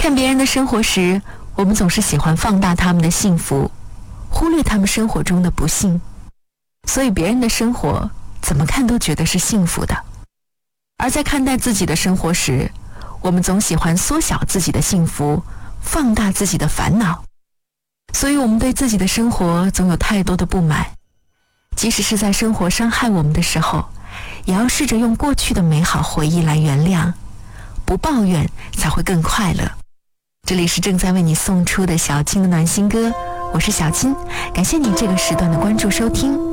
看别人的生活时，我们总是喜欢放大他们的幸福，忽略他们生活中的不幸，所以别人的生活怎么看都觉得是幸福的。而在看待自己的生活时，我们总喜欢缩小自己的幸福，放大自己的烦恼，所以我们对自己的生活总有太多的不满。即使是在生活伤害我们的时候，也要试着用过去的美好回忆来原谅，不抱怨才会更快乐。这里是正在为你送出的小青的暖心歌，我是小青，感谢你这个时段的关注收听。